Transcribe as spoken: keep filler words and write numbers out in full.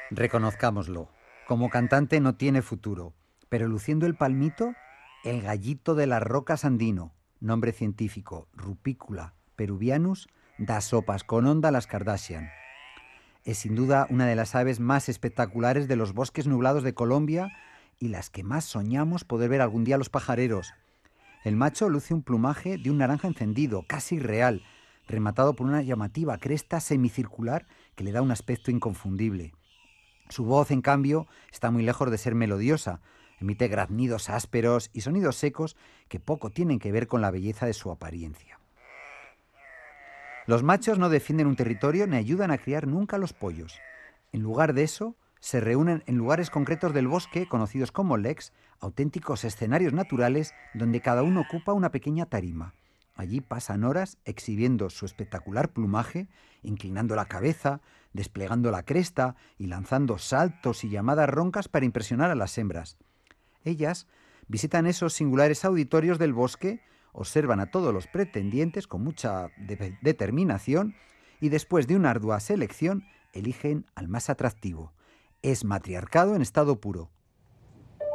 Reconozcámoslo. Como cantante no tiene futuro, pero luciendo el palmito, el gallito de las rocas andino, nombre científico, Rupícula peruvianus, da sopas con onda a las Kardashian. Es sin duda una de las aves más espectaculares de los bosques nublados de Colombia y las que más soñamos poder ver algún día los pajareros. El macho luce un plumaje de un naranja encendido, casi real, rematado por una llamativa cresta semicircular que le da un aspecto inconfundible. Su voz, en cambio, está muy lejos de ser melodiosa. Emite graznidos ásperos y sonidos secos que poco tienen que ver con la belleza de su apariencia. Los machos no defienden un territorio ni ayudan a criar nunca a los pollos. En lugar de eso, se reúnen en lugares concretos del bosque, conocidos como leks, auténticos escenarios naturales donde cada uno ocupa una pequeña tarima. Allí pasan horas exhibiendo su espectacular plumaje, inclinando la cabeza, desplegando la cresta y lanzando saltos y llamadas roncas para impresionar a las hembras. Ellas visitan esos singulares auditorios del bosque, observan a todos los pretendientes con mucha de- determinación y después de una ardua selección eligen al más atractivo. Es matriarcado en estado puro.